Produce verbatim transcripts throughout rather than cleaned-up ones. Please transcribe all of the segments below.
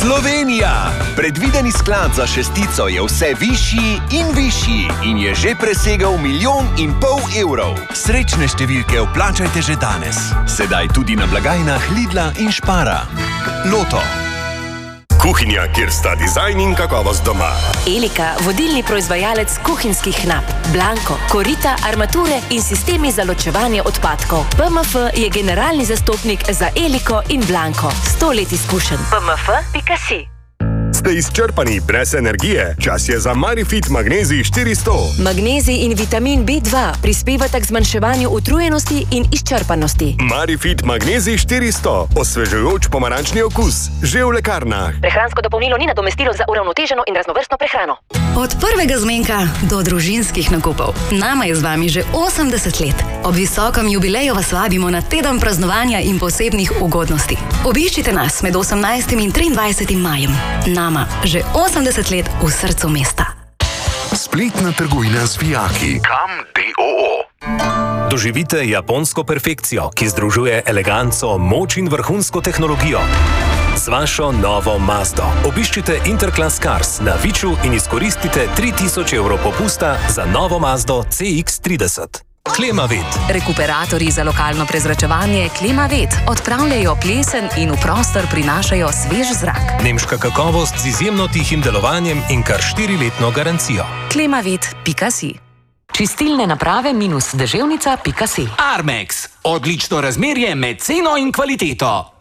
Slovenija! Predvideni sklad za šestico je vse višji in višji in je že presegel milijon in pol evrov. Srečne številke vplačajte že danes. Sedaj tudi na blagajnah Lidla in Spara. Loto. Kuhinja, kjer sta dizajn in kakovost doma. Elika, vodilni proizvajalec kuhinjskih knap. Blanko, korita, armature in sistemi za ločevanje odpadkov. P M F je generalni zastopnik za Eliko in Blanko. Sto let izkušenj. P M F pika si. Ste izčrpani brez energije? Čas je za Marifit Magnezij štiristo. Magnezij in vitamin B dva prispevata k zmanjševanju utrujenosti in izčrpanosti. Marifit Magnezij štiristo. Osvežujoč pomarančni okus. Že v lekarnah. Prehransko dopolnilo ni nadomestilo za uravnoteženo in raznovrstno prehrano. Od prvega zmenka do družinskih nakupov. Nama je z vami že osemdeset let. Ob visokem jubileju vas vabimo na teden praznovanja in posebnih ugodnosti. Obiščite nas med osemnajstim in triindvajsetim majem. Nama že osemdeset let v srcu mesta. Spletna trgovina z vijaki. Kam D O O. Doživite japonsko perfekcijo, ki združuje eleganco, moč in vrhunsko tehnologijo. Z vašo novo Mazdo. Obiščite Interclass Cars na Viču in izkoristite tri tisoč evrov popusta za novo Mazdo C X trideset. Klimavet. Rekuperatorji za lokalno prezračevanje Klimavet odpravljajo plesen in v prostor prinašajo svež zrak. Nemška kakovost z izjemno tihim delovanjem in kar štiriletno garancijo. Klimavet pika si. Čistilne naprave minus deževnica pika si. Armex. Odlično razmerje med ceno in kvaliteto.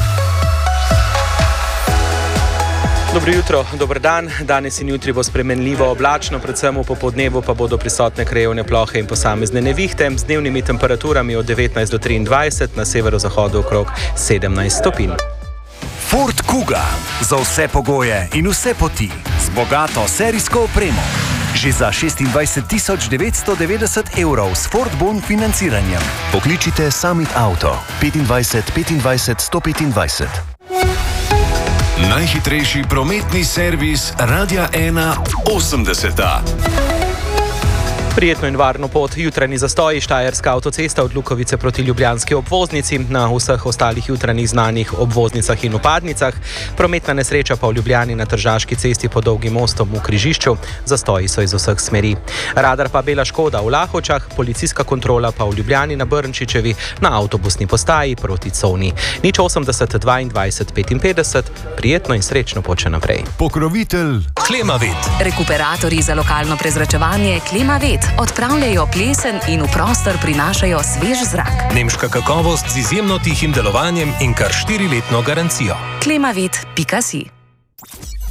Dobro jutro, dober dan. Danes in jutri bo spremenljivo oblačno, predvsem v popoldnevu pa bodo prisotne krajevne plohe in posamezne nevihte z dnevnimi temperaturami od devetnajst do triindvajset, na severozahodu okrog sedemnajst stopinj. Ford Kuga. Za vse pogoje in vse poti. Z bogato serijsko opremo. Že za šestindvajset tisoč devetsto devetdeset evrov s Ford Bon financiranjem. Pokličite Summit Auto petindvajset petindvajset sto petindvajset. Najhitrejši prometni servis Radia ena osemdeseta. Prijetno in varno pot. Jutranji zastoji Štajerska avtocesta od Lukovice proti ljubljanski obvoznici, na vseh ostalih jutranjih znanih obvoznicah in vpadnicah. Prometna nesreča pa v Ljubljani na Tržaški cesti pod Dolgim mostom v križišču. Zastoji so iz vseh smeri. Radar pa bela škoda v Lahočah, policijska kontrola pa v Ljubljani na Brnčičevi na avtobusni postaji proti Covni. Nič osemdeset dvaindvajset petinpetdeset. Prijetno in srečno pot še naprej. Pokrovitelj Klimavet. Rekuperatorji za lokalno prezračevanje Klimavet odpravljajo plesen in v prostor prinašajo svež zrak. Nemška kakovost z izjemno tihim delovanjem in kar štiriletno garancijo. Klimavet pika si.